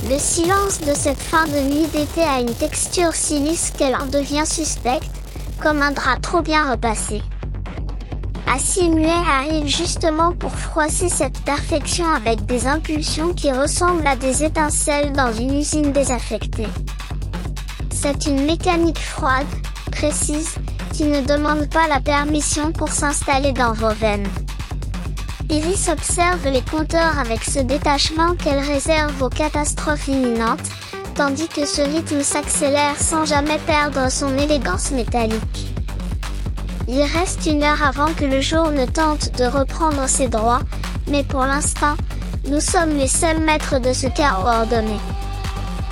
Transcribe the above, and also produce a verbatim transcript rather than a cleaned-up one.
Le silence de cette fin de nuit d'été a une texture si lisse qu'elle en devient suspecte, comme un drap trop bien repassé. Assis muet arrive justement pour froisser cette perfection avec des impulsions qui ressemblent à des étincelles dans une usine désaffectée. C'est une mécanique froide, précise, qui ne demande pas la permission pour s'installer dans vos veines. Iris observe les compteurs avec ce détachement qu'elle réserve aux catastrophes imminentes, tandis que ce rythme s'accélère sans jamais perdre son élégance métallique. Il reste une heure avant que le jour ne tente de reprendre ses droits, mais pour l'instant, nous sommes les seuls maîtres de ce chaos ordonné.